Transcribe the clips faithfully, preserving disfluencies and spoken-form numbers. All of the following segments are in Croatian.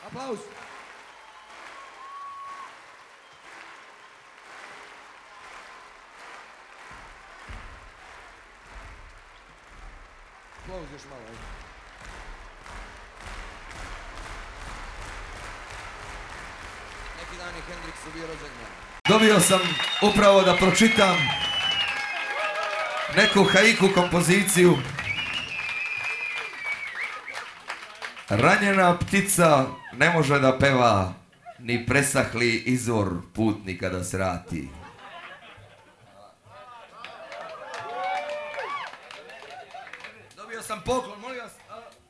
Aplauz. Aplauz još malo. Ajde. Neki dan je Hendriksu bio rođendan. Dobio sam upravo da pročitam neku haiku kompoziciju. Ranjena ptica ne može da peva, ni presahli izvor putnika da srati. Dobio sam poklon, molim vas.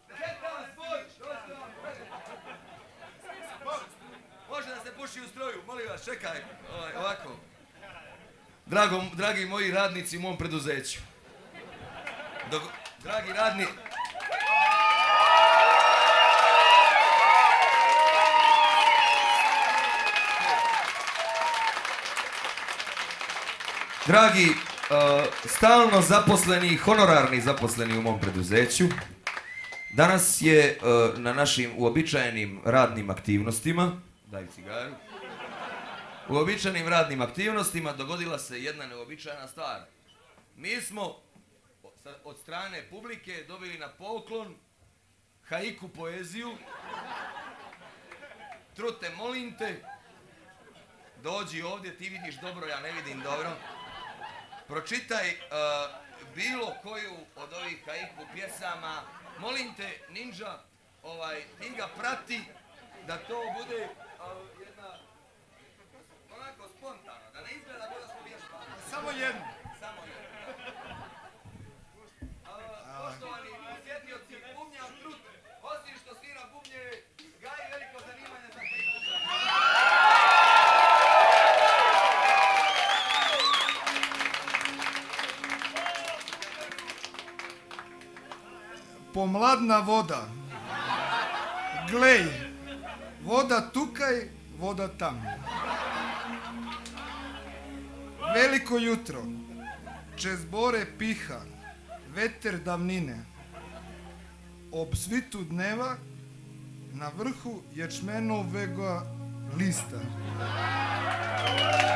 Može da se puši u stroju, molim vas, čekaj, ovaj, ovako. Drago, dragi moji radnici u mom preduzeću. Dok, dragi radni... Dragi, uh, stalno zaposleni, honorarni zaposleni u mom preduzeću, danas je uh, na našim uobičajenim radnim aktivnostima, daj cigaru, uobičajenim radnim aktivnostima dogodila se jedna neobičajna stvar. Mi smo od strane publike dobili na poklon haiku poeziju. Trute, molim te, dođi ovdje, ti vidiš dobro, ja ne vidim dobro. Pročitaj uh, bilo koju od ovih haiku pjesama. Molim te, Ninja, ovaj, ti ga prati da to bude uh, jedna, onako spontano, da ne izgleda kao da smo vježbali. Samo jedno. Samo jedno. Uh, poštovani posjetioci, bubnjar Trut, osim što svira bubnjeve, gaji veliko zanimanje za haiku. Pomladna voda, glej, voda tukaj, voda tam. Veliko jutro, čez bore piha, veter davnine. Ob svitu dneva, na vrhu ječmenovega lista.